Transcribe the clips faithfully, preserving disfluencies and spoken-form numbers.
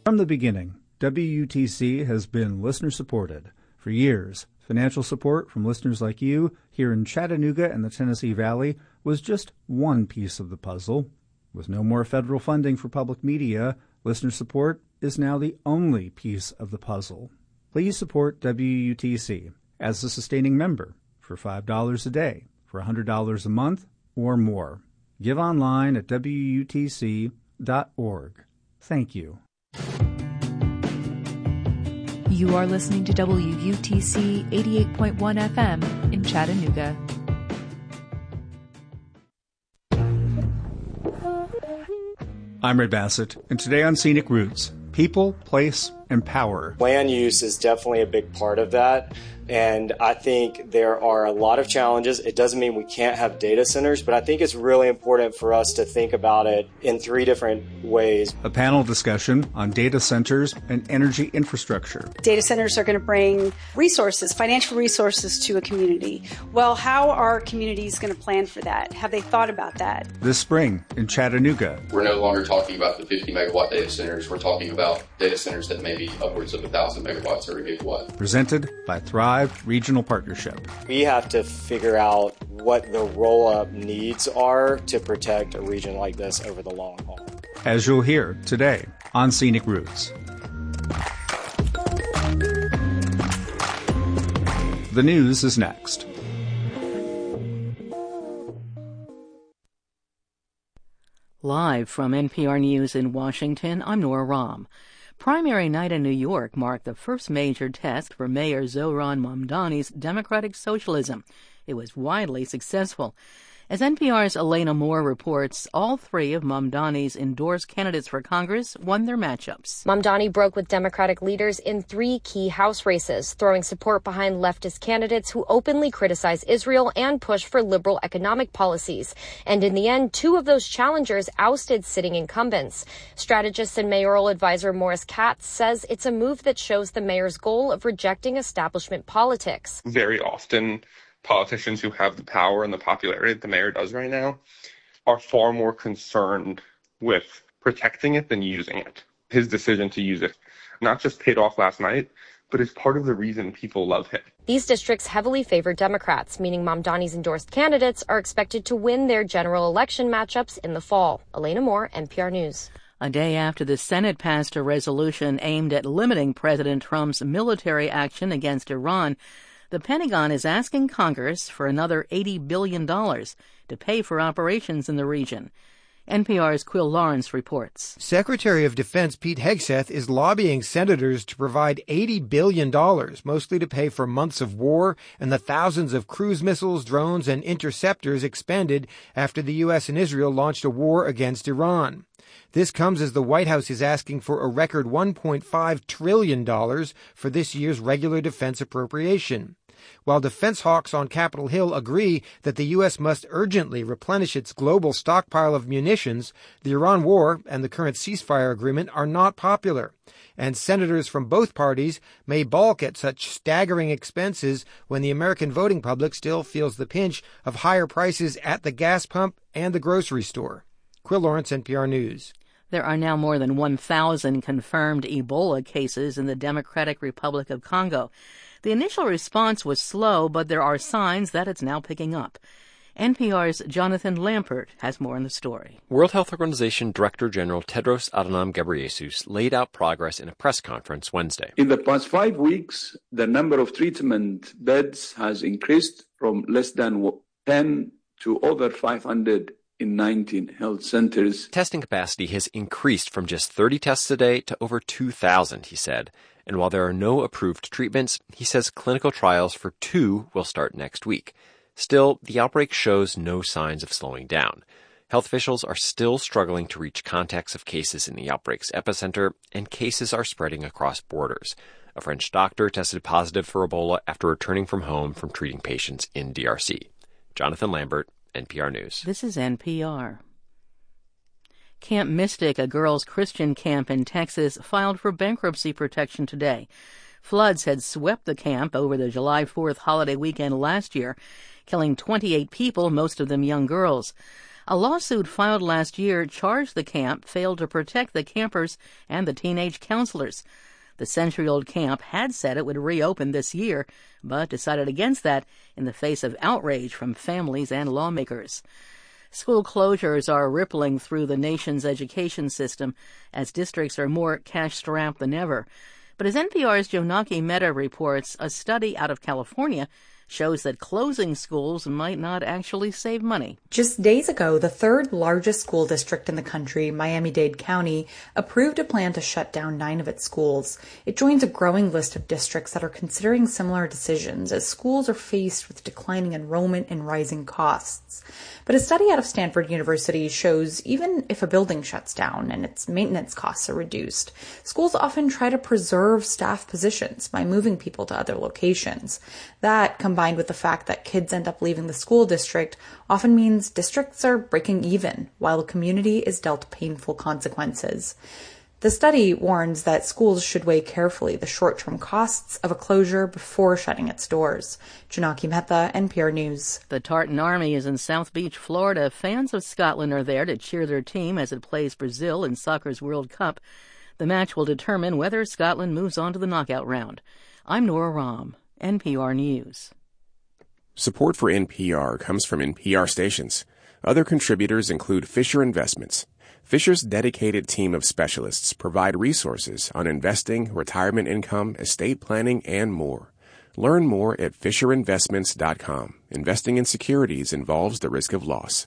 From the beginning, W U T C has been listener-supported. For years, financial support from listeners like you here in Chattanooga and the Tennessee Valley was just one piece of the puzzle. With no more federal funding for public media, listener support is now the only piece of the puzzle. Please support W U T C as a sustaining member for five dollars a day, for one hundred dollars a month, or more. Give online at W U T C dot org. Thank you. You are listening to W U T C eighty-eight point one F M in Chattanooga. I'm Ray Bassett, and today on Scenic Roots, people, place, and power. Land use is definitely a big part of that. And I think there are a lot of challenges. It doesn't mean we can't have data centers, but I think it's really important for us to think about it in three different ways. A panel discussion on data centers and energy infrastructure. Data centers are going to bring resources, financial resources to a community. Well, how are communities going to plan for that? Have they thought about that? This spring in Chattanooga. We're no longer talking about the fifty megawatt data centers. We're talking about data centers that may be upwards of one thousand megawatts or a gigawatt. Presented by Thrive Regional Partnership. We have to figure out what the roll-up needs are to protect a region like this over the long haul. As you'll hear today on Scenic Roots. The news is next. Live from N P R News in Washington, I'm Nora Rahm. Primary night in New York marked the first major test for Mayor Zohran Mamdani's democratic socialism. It was widely successful. As N P R's Elena Moore reports, all three of Mamdani's endorsed candidates for Congress won their matchups. Mamdani broke with Democratic leaders in three key House races, throwing support behind leftist candidates who openly criticize Israel and push for liberal economic policies. And in the end, two of those challengers ousted sitting incumbents. Strategist and mayoral advisor Morris Katz says it's a move that shows the mayor's goal of rejecting establishment politics. Very often, politicians who have the power and the popularity that the mayor does right now are far more concerned with protecting it than using it. His decision to use it not just paid off last night, but is part of the reason people love him. These districts heavily favor Democrats, meaning Mamdani's endorsed candidates are expected to win their general election matchups in the fall. Elena Moore, N P R News. A day after the Senate passed a resolution aimed at limiting President Trump's military action against Iran, the Pentagon is asking Congress for another eighty billion dollars to pay for operations in the region. N P R's Quill Lawrence reports. Secretary of Defense Pete Hegseth is lobbying senators to provide eighty billion dollars, mostly to pay for months of war and the thousands of cruise missiles, drones, and interceptors expended after the U S and Israel launched a war against Iran. This comes as the White House is asking for a record one point five trillion dollars for this year's regular defense appropriation. While defense hawks on Capitol Hill agree that the U S must urgently replenish its global stockpile of munitions, the Iran war and the current ceasefire agreement are not popular. And senators from both parties may balk at such staggering expenses when the American voting public still feels the pinch of higher prices at the gas pump and the grocery store. Quill Lawrence, N P R News. There are now more than one thousand confirmed Ebola cases in the Democratic Republic of Congo. The initial response was slow, but there are signs that it's now picking up. N P R's Jonathan Lampert has more on the story. World Health Organization Director General Tedros Adhanom Ghebreyesus laid out progress in a press conference Wednesday. In the past five weeks, the number of treatment beds has increased from less than ten to over five hundred in nineteen health centers. Testing capacity has increased from just thirty tests a day to over two thousand, he said. And while there are no approved treatments, he says clinical trials for two will start next week. Still, the outbreak shows no signs of slowing down. Health officials are still struggling to reach contacts of cases in the outbreak's epicenter, and cases are spreading across borders. A French doctor tested positive for Ebola after returning from home from treating patients in D R C. Jonathan Lambert, N P R News. This is N P R. Camp Mystic, a girls' Christian camp in Texas, filed for bankruptcy protection today. Floods had swept the camp over the July fourth holiday weekend last year, killing twenty-eight people, most of them young girls. A lawsuit filed last year charged the camp failed to protect the campers and the teenage counselors. The century-old camp had said it would reopen this year, but decided against that in the face of outrage from families and lawmakers. School closures are rippling through the nation's education system as districts are more cash-strapped than ever. But as N P R's Jonaki Mehta reports, a study out of California shows that closing schools might not actually save money. Just days ago, the third largest school district in the country, Miami-Dade County, approved a plan to shut down nine of its schools. It joins a growing list of districts that are considering similar decisions as schools are faced with declining enrollment and rising costs. But a study out of Stanford University shows even if a building shuts down and its maintenance costs are reduced, schools often try to preserve staff positions by moving people to other locations. That, combined with the fact that kids end up leaving the school district, often means districts are breaking even while the community is dealt painful consequences. The study warns that schools should weigh carefully the short-term costs of a closure before shutting its doors. Jonaki Mehta, N P R News. The Tartan Army is in South Beach, Florida. Fans of Scotland are there to cheer their team as it plays Brazil in soccer's World Cup. The match will determine whether Scotland moves on to the knockout round. I'm Nora Rahm, N P R News. Support for N P R comes from N P R stations. Other contributors include Fisher Investments. Fisher's dedicated team of specialists provide resources on investing, retirement income, estate planning, and more. Learn more at fisher investments dot com. Investing in securities involves the risk of loss.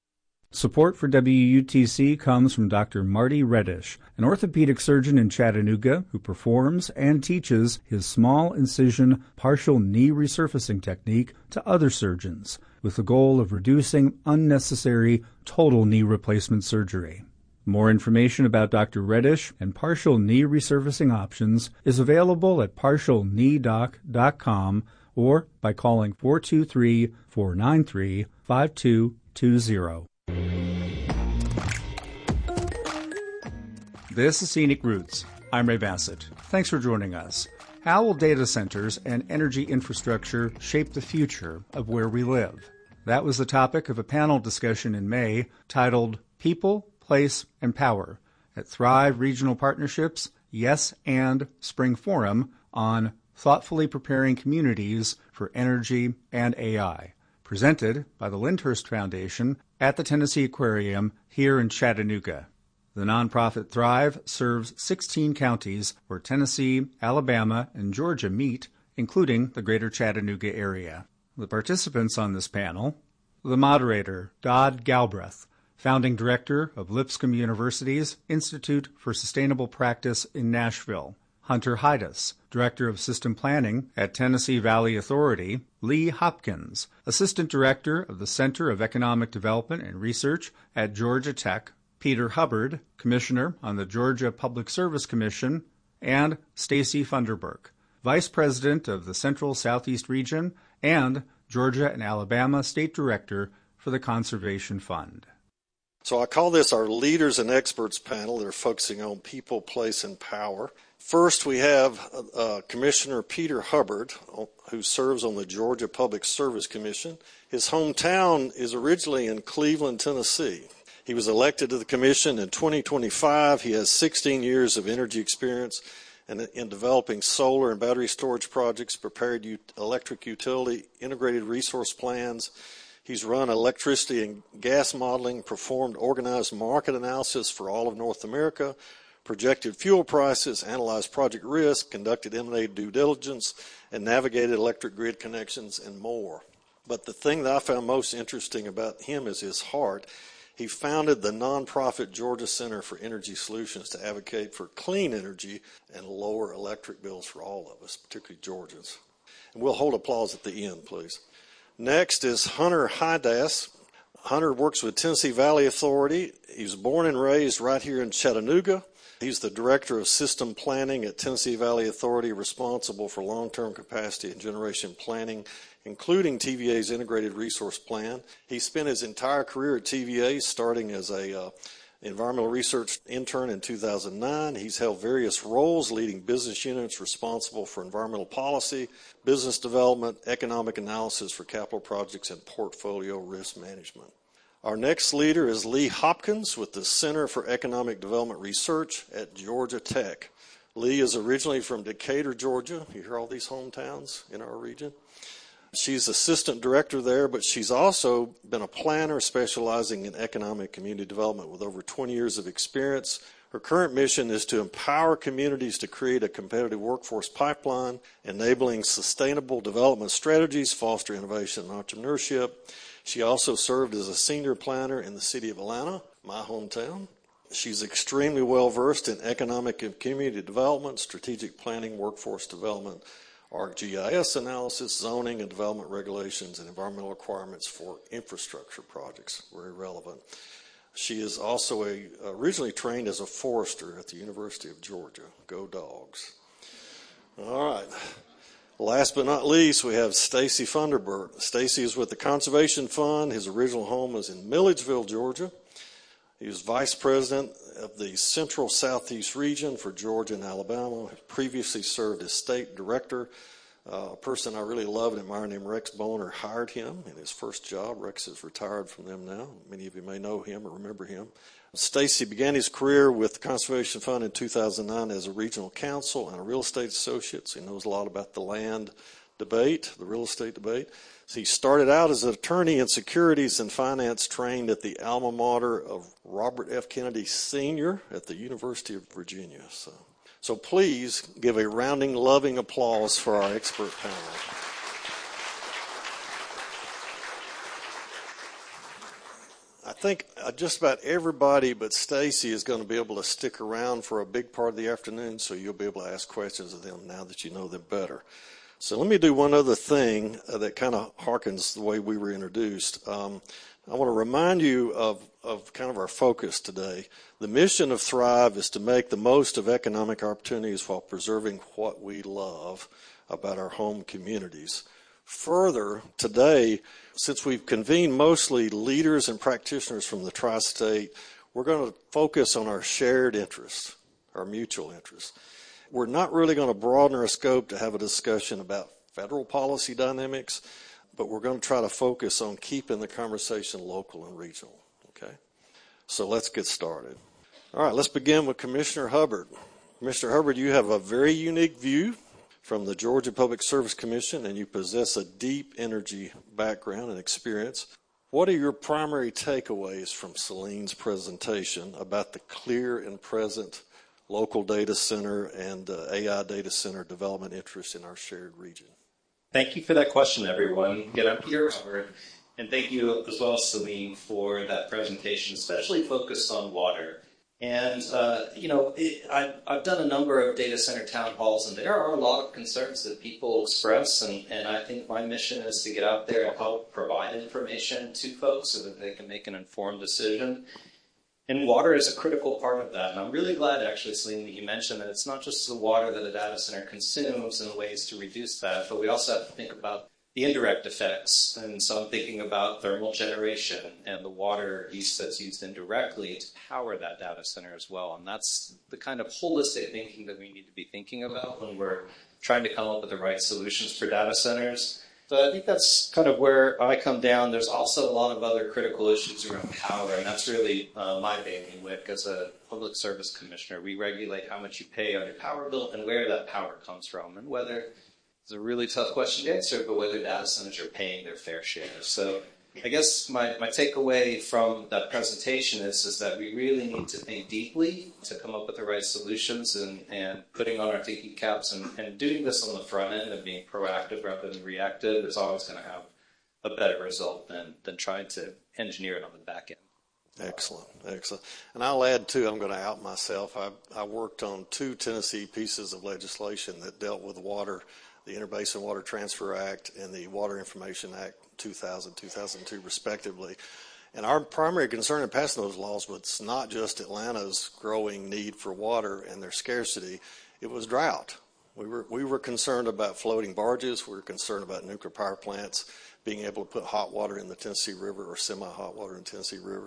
Support for W U T C comes from Doctor Marty Reddish, an orthopedic surgeon in Chattanooga who performs and teaches his small incision partial knee resurfacing technique to other surgeons, with the goal of reducing unnecessary total knee replacement surgery. More information about Doctor Reddish and partial knee resurfacing options is available at partial knee doc dot com or by calling four two three, four nine three, five two two zero. This is Scenic Roots. I'm Ray Bassett. Thanks for joining us. How will data centers and energy infrastructure shape the future of where we live? That was the topic of a panel discussion in May titled People, Place, and Power at Thrive Regional Partnerships, Yes and Spring Forum on Thoughtfully Preparing Communities for Energy and A I, presented by the Lyndhurst Foundation at the Tennessee Aquarium here in Chattanooga. The nonprofit Thrive serves sixteen counties where Tennessee, Alabama, and Georgia meet, including the greater Chattanooga area. The participants on this panel: the moderator, Dodd Galbraith, founding director of Lipscomb University's Institute for Sustainable Practice in Nashville; Hunter Haidas, director of system planning at Tennessee Valley Authority; Lee Hopkins, assistant director of the Center of Economic Development and Research at Georgia Tech; Peter Hubbard, commissioner on the Georgia Public Service Commission; and Stacy Funderburk, vice president of the Central Southeast Region and Georgia and Alabama State Director for the Conservation Fund. So I call this our Leaders and Experts panel. They're focusing on people, place, and power. First, we have uh, Commissioner Peter Hubbard, who serves on the Georgia Public Service Commission. His hometown is originally in Cleveland, Tennessee. He was elected to the commission in twenty twenty-five. He has sixteen years of energy experience in, in developing solar and battery storage projects, prepared u- electric utility integrated resource plans. He's run electricity and gas modeling, performed organized market analysis for all of North America, projected fuel prices, analyzed project risk, conducted M and A due diligence, and navigated electric grid connections, and more. But the thing that I found most interesting about him is his heart. He founded the nonprofit Georgia Center for Energy Solutions to advocate for clean energy and lower electric bills for all of us, particularly Georgians. And we'll hold applause at the end, please. Next is Hunter Haidas. Hunter works with Tennessee Valley Authority. He was born and raised right here in Chattanooga. He's the director of system planning at Tennessee Valley Authority, responsible for long-term capacity and generation planning, including T V A's integrated resource plan. He spent his entire career at T V A, starting as a uh, environmental research intern in two thousand nine. He's held various roles, leading business units responsible for environmental policy, business development, economic analysis for capital projects, and portfolio risk management. Our next leader is Lee Hopkins with the Center for Economic Development Research at Georgia Tech. Lee is originally from Decatur, Georgia. You hear all these hometowns in our region? She's assistant director there, but she's also been a planner specializing in economic community development with over twenty years of experience. Her current mission is to empower communities to create a competitive workforce pipeline, enabling sustainable development strategies, foster innovation and entrepreneurship. She also served as a senior planner in the city of Atlanta, my hometown. She's extremely well versed in economic and community development, strategic planning, workforce development, ArcGIS analysis, zoning and development regulations, and environmental requirements for infrastructure projects. Very relevant. She is also a, originally trained as a forester at the University of Georgia. Go Dogs. All right. Last but not least, we have Stacy Funderburk. Stacy is with the Conservation Fund. His original home is in Milledgeville, Georgia. He was vice president of the Central Southeast region for Georgia and Alabama. He previously served as state director. Uh, a person I really love and admire named Rex Boner hired him in his first job. Rex is retired from them now. Many of you may know him or remember him. Stacy began his career with the Conservation Fund in two thousand nine as a regional counsel and a real estate associate. So he knows a lot about the land debate, the real estate debate. So he started out as an attorney in securities and finance, trained at the alma mater of Robert F. Kennedy Senior at the University of Virginia. So, so please give a rounding, loving applause for our expert panel. I think just about everybody but Stacy is going to be able to stick around for a big part of the afternoon, so you'll be able to ask questions of them now that you know them better. So let me do one other thing uh, that kind of harkens the way we were introduced. Um, I want to remind you of, of kind of our focus today. The mission of Thrive is to make the most of economic opportunities while preserving what we love about our home communities. Further, today, since we've convened mostly leaders and practitioners from the tri-state, we're going to focus on our shared interests, our mutual interests. We're not really going to broaden our scope to have a discussion about federal policy dynamics, but we're going to try to focus on keeping the conversation local and regional, okay? So let's get started. All right, let's begin with Commissioner Hubbard. Commissioner Hubbard, you have a very unique view from the Georgia Public Service Commission, and you possess a deep energy background and experience. What are your primary takeaways from Celine's presentation about the clear and present local data center and uh, A I data center development interests in our shared region? Thank you for that question, everyone. Again, I'm Peter Hubbard, and thank you as well, Celine, for that presentation, especially focused on water. And, uh, you know, it, I've, I've done a number of data center town halls, and there are a lot of concerns that people express, and, and I think my mission is to get out there and help provide information to folks so that they can make an informed decision. And water is a critical part of that. And I'm really glad, actually, Celine, that you mentioned that it's not just the water that a data center consumes and ways to reduce that, but we also have to think about the indirect effects. And so I'm thinking about thermal generation and the water use that's used indirectly to power that data center as well. And that's the kind of holistic thinking that we need to be thinking about when we're trying to come up with the right solutions for data centers. So I think that's kind of where I come down. There's also a lot of other critical issues around power, and that's really uh, my bailiwick as a public service commissioner. We regulate how much you pay on your power bill and where that power comes from, and whether it's a really tough question to answer, but whether data centers are paying their fair share. So I guess my, my takeaway from that presentation is, is that we really need to think deeply to come up with the right solutions, and, and putting on our thinking caps and, and doing this on the front end and being proactive rather than reactive is always going to have a better result than, than trying to engineer it on the back end. Excellent, excellent. And I'll add, too, I'm going to out myself. I, I worked on two Tennessee pieces of legislation that dealt with water, the Interbasin Water Transfer Act and the Water Information Act two thousand, two thousand two, respectively. And our primary concern in passing those laws was not just Atlanta's growing need for water and their scarcity, it was drought. We were, we were concerned about floating barges. We were concerned about nuclear power plants being able to put hot water in the Tennessee River or semi-hot water in the Tennessee River.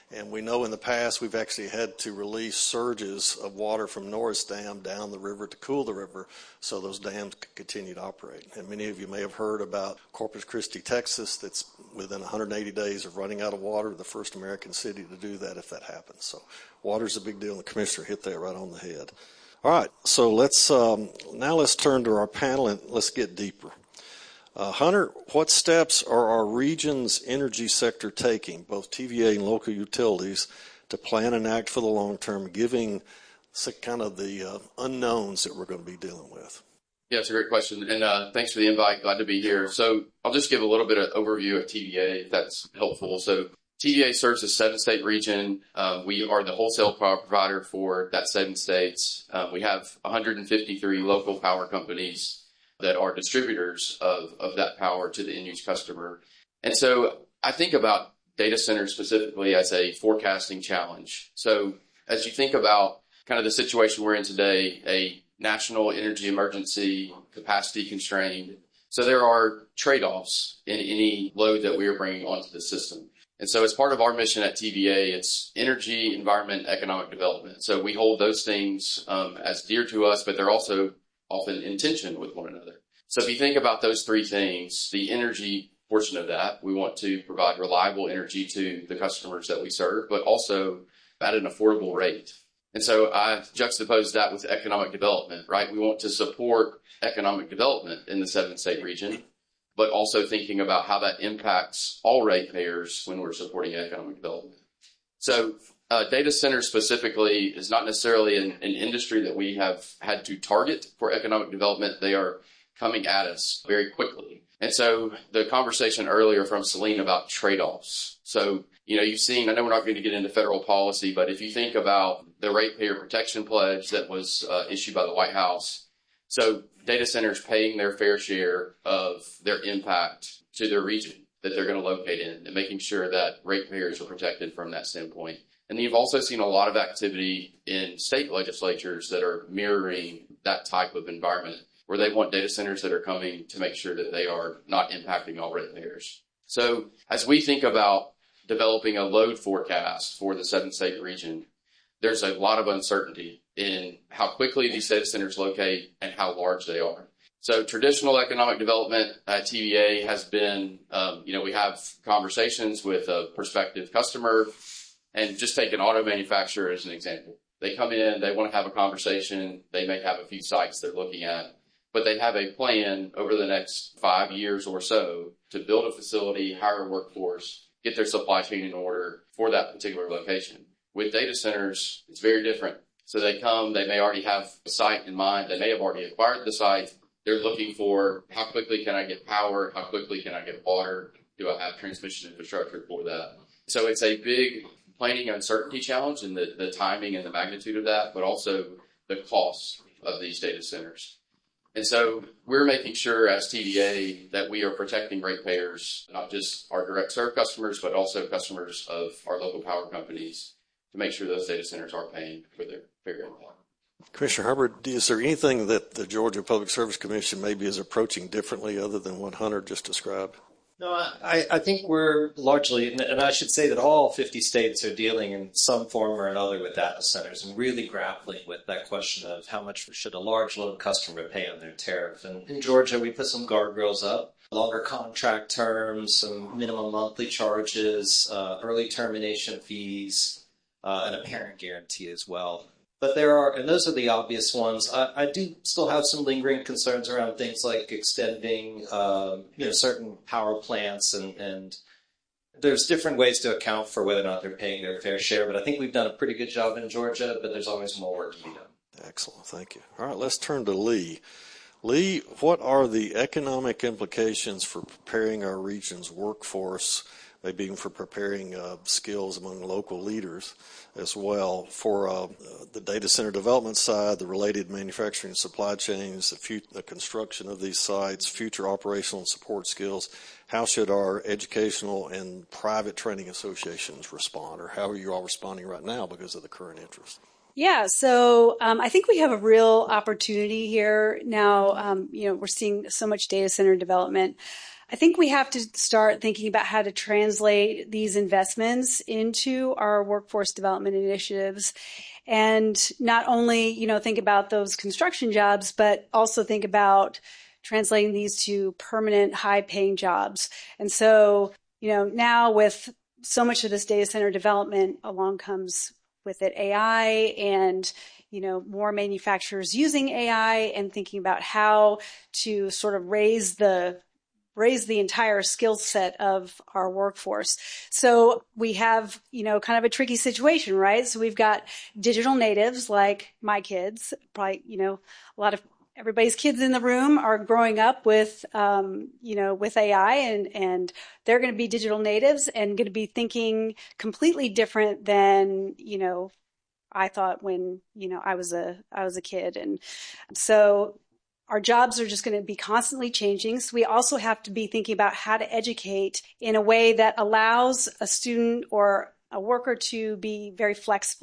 And we know in the past we've actually had to release surges of water from Norris Dam down the river to cool the river so those dams could continue to operate. And many of you may have heard about Corpus Christi, Texas, that's within one hundred eighty days of running out of water, the first American city to do that if that happens. So water's a big deal, and the commissioner hit that right on the head. All right, so let's um, now let's turn to our panel and let's get deeper. Uh, Hunter, what steps are our region's energy sector taking, both T V A and local utilities, to plan and act for the long term, giving kind of the uh, unknowns that we're going to be dealing with? Yeah, it's a great question, and uh, thanks for the invite. Glad to be here. So I'll just give a little bit of overview of T V A, if that's helpful. So T V A serves a seven-state region. Uh, we are the wholesale power provider for that seven states. Uh, we have one hundred fifty-three local power companies that are distributors of, of that power to the end-use customer. And so I think about data centers specifically as a forecasting challenge. So as you think about kind of the situation we're in today, a national energy emergency, capacity constrained. So there are trade-offs in any load that we are bringing onto the system. And so as part of our mission at T V A, it's energy, environment, economic development. So we hold those things um, as dear to us, but they're also often in tension with one another. So if you think about those three things, the energy portion of that, we want to provide reliable energy to the customers that we serve, but also at an affordable rate. And so I juxtapose that with economic development, right? We want to support economic development in the seven-state region, but also thinking about how that impacts all ratepayers when we're supporting economic development. So uh, data centers specifically is not necessarily an, an industry that we have had to target for economic development. They are coming at us very quickly. And so the conversation earlier from Celine about trade-offs. So, you know, you've seen, I know we're not going to get into federal policy, but if you think about the ratepayer protection pledge that was uh, issued by the White House, so data centers paying their fair share of their impact to their region that they're going to locate in and making sure that ratepayers are protected from that standpoint. And you've also seen a lot of activity in state legislatures that are mirroring that type of environment where they want data centers that are coming to make sure that they are not impacting all ratepayers. So as we think about developing a load forecast for the seven-state region, there's a lot of uncertainty in how quickly these data centers locate and how large they are. So traditional economic development at T V A has been, um, you know, we have conversations with a prospective customer, and just take an auto manufacturer as an example. They come in, they want to have a conversation, they may have a few sites they're looking at, but they have a plan over the next five years or so to build a facility, hire a workforce, get their supply chain in order for that particular location. With data centers, it's very different. So they come, they may already have a site in mind, they may have already acquired the site. They're looking for how quickly can I get power, how quickly can I get water, do I have transmission infrastructure for that? So it's a big planning uncertainty challenge in the, the timing and the magnitude of that, but also the cost of these data centers. And so we're making sure as T V A that we are protecting ratepayers, not just our direct serve customers, but also customers of our local power companies, to make sure those data centers are paying for their fair impact. Commissioner Hubbard, is there anything that the Georgia Public Service Commission maybe is approaching differently other than what Hunter just described? No, I, I think we're largely, and I should say that all fifty states are dealing in some form or another with data centers and really grappling with that question of how much should a large load customer pay on their tariff. And in Georgia, we put some guardrails up, longer contract terms, some minimum monthly charges, uh, early termination fees, uh, and a parent guarantee as well. But there are, and those are the obvious ones. I, I do still have some lingering concerns around things like extending, um, you know, certain power plants, and, and there's different ways to account for whether or not they're paying their fair share. But I think we've done a pretty good job in Georgia, but there's always more work to be done. Excellent, thank you. All right, let's turn to Lee. Lee, what are the economic implications for preparing our region's workforce, maybe even for preparing uh, skills among local leaders as well for uh, the data center development side, the related manufacturing and supply chains, the, fut- the construction of these sites, future operational and support skills? How should our educational and private training associations respond, or how are you all responding right now because of the current interest? Yeah, so um, I think we have a real opportunity here now. Um, you know, we're seeing so much data center development. I think we have to start thinking about how to translate these investments into our workforce development initiatives. And not only, you know, think about those construction jobs, but also think about translating these to permanent, high-paying jobs. And so, you know, now with so much of this data center development, along comes with it A I and, you know, more manufacturers using A I and thinking about how to sort of raise the raise the entire skill set of our workforce. So we have, you know, kind of a tricky situation, right? So we've got digital natives like my kids, probably, you know, a lot of everybody's kids in the room are growing up with, um, you know, with A I, and, and they're going to be digital natives and going to be thinking completely different than, you know, I thought when, you know, I was a, I was a kid. And so our jobs are just going to be constantly changing. So we also have to be thinking about how to educate in a way that allows a student or a worker to be very flexible